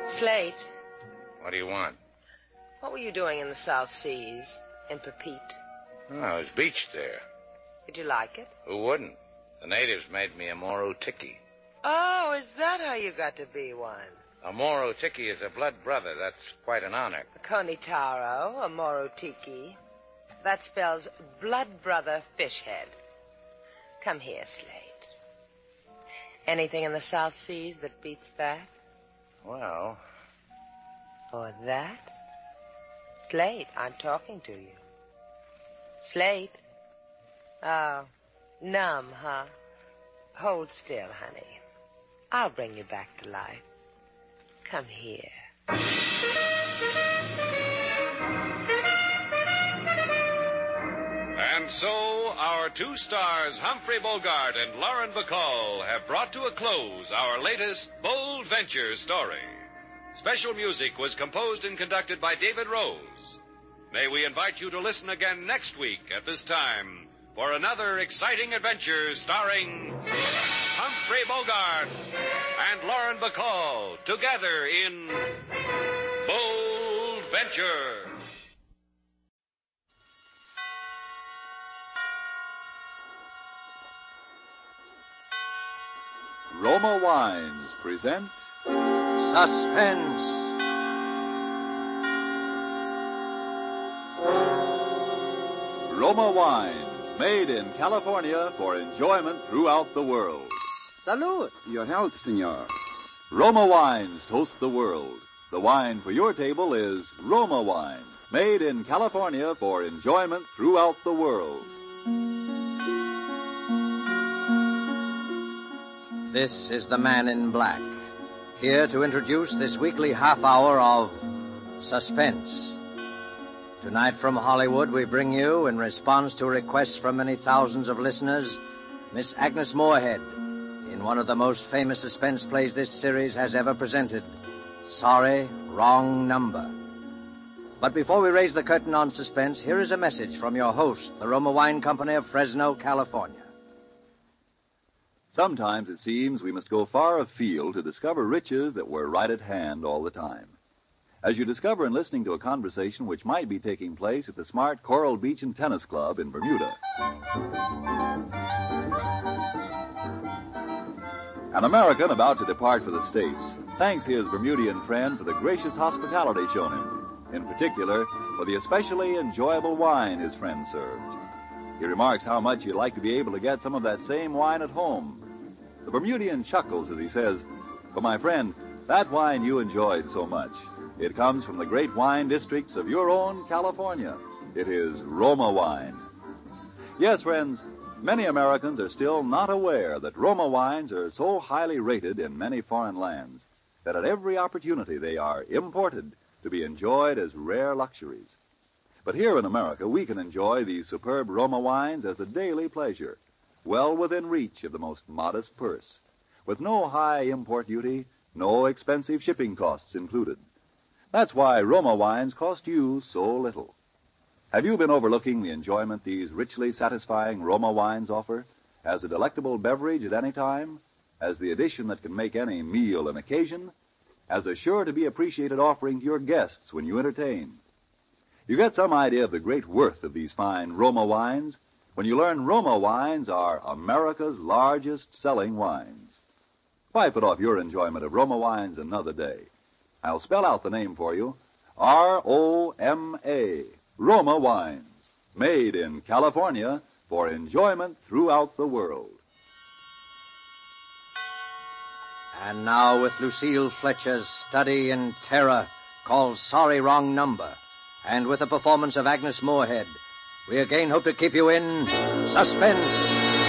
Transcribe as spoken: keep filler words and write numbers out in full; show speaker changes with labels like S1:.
S1: Slate.
S2: What do you want?
S1: What were you doing in the South Seas, in Papeete?
S2: Oh, I was beached there.
S1: Did you like it?
S2: Who wouldn't? The natives made me a Moro Tiki.
S1: Oh, is that how you got to be one?
S2: A Moro Tiki is a blood brother. That's quite an honor.
S1: A Konitaro, a Moro Tiki. That spells blood brother fishhead. Come here, Slate. Anything in the South Seas that beats that?
S2: Well...
S1: Or that? Slate, I'm talking to you. Slate. Oh, numb, huh? Hold still, honey. I'll bring you back to life. Come here.
S3: And so, our two stars, Humphrey Bogart and Lauren Bacall, have brought to a close our latest Bold Venture story. Special music was composed and conducted by David Rose. May we invite you to listen again next week at this time for another exciting adventure starring Humphrey Bogart and Lauren Bacall together in Bold Venture.
S4: Roma Wines present
S5: Suspense.
S4: Roma Wines, made in California for enjoyment throughout the world.
S6: Salud. Your health, senor.
S4: Roma Wines toast the world. The wine for your table is Roma Wine, made in California for enjoyment throughout the world.
S5: This is the Man in Black, here to introduce this weekly half hour of Suspense. Tonight from Hollywood, we bring you, in response to requests from many thousands of listeners, Miss Agnes Moorehead, in one of the most famous suspense plays this series has ever presented, Sorry, Wrong Number. But before we raise the curtain on suspense, here is a message from your host, the Roma Wine Company of Fresno, California.
S4: Sometimes it seems we must go far afield to discover riches that were right at hand all the time. As you discover in listening to a conversation which might be taking place at the smart Coral Beach and Tennis Club in Bermuda. An American about to depart for the States thanks his Bermudian friend for the gracious hospitality shown him, in particular for the especially enjoyable wine his friend served. He remarks how much he'd like to be able to get some of that same wine at home. The Bermudian chuckles as he says, "But my friend, that wine you enjoyed so much, it comes from the great wine districts of your own California. It is Roma wine." Yes, friends, many Americans are still not aware that Roma wines are so highly rated in many foreign lands that at every opportunity they are imported to be enjoyed as rare luxuries. But here in America, we can enjoy these superb Roma wines as a daily pleasure, well within reach of the most modest purse, with no high import duty, no expensive shipping costs included. That's why Roma wines cost you so little. Have you been overlooking the enjoyment these richly satisfying Roma wines offer as a delectable beverage at any time, as the addition that can make any meal an occasion, as a sure-to-be appreciated offering to your guests when you entertain? You get some idea of the great worth of these fine Roma wines when you learn Roma wines are America's largest selling wines. Why put off your enjoyment of Roma wines another day? I'll spell out the name for you. R O M A, Roma wines, made in California for enjoyment throughout the world.
S5: And now with Lucille Fletcher's study in terror called Sorry, Wrong Number, and with the performance of Agnes Moorehead, we again hope to keep you in suspense.